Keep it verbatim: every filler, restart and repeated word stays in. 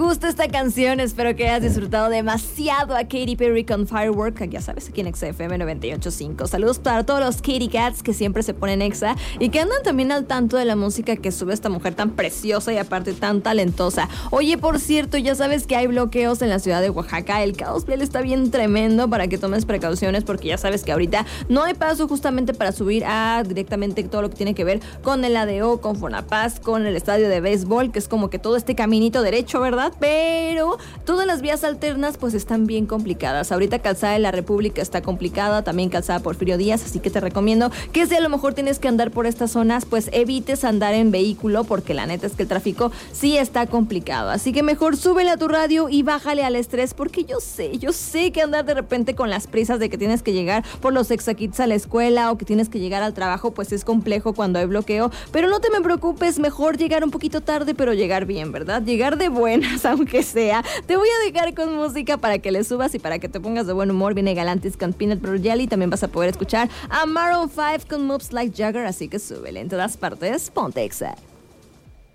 gusta esta canción, espero que hayas disfrutado demasiado a Katy Perry con Firework, ya sabes, aquí en Exa F M noventa y ocho punto cinco. Saludos para todos los Katy Cats que siempre se ponen Exa y que andan también al tanto de la música que sube esta mujer tan preciosa y aparte tan talentosa. Oye, por cierto, ya sabes que hay bloqueos en la ciudad de Oaxaca, el caos vial está bien tremendo para que tomes precauciones porque ya sabes que ahorita no hay paso justamente para subir a directamente todo lo que tiene que ver con el A D O, con Fonapaz, con el estadio de béisbol, que es como que todo este caminito derecho, ¿verdad? Pero todas las vías alternas pues están bien complicadas. Ahorita Calzada de la República está complicada, también Calzada Porfirio Díaz, así que te recomiendo que si a lo mejor tienes que andar por estas zonas, pues evites andar en vehículo porque la neta es que el tráfico sí está complicado. Así que mejor súbele a tu radio y bájale al estrés porque yo sé, yo sé que andar de repente con las prisas de que tienes que llegar por los exakits a la escuela o que tienes que llegar al trabajo pues es complejo cuando hay bloqueo, pero no te me preocupes, mejor llegar un poquito tarde pero llegar bien, ¿verdad? Llegar de buenas aunque sea. Te voy a dejar con música para que le subas y para que te pongas de buen humor. Viene Galantis con Peanut Butter Jelly, también vas a poder escuchar a Maroon five con Moves Like Jagger, así que súbele en todas partes, ponte Exa.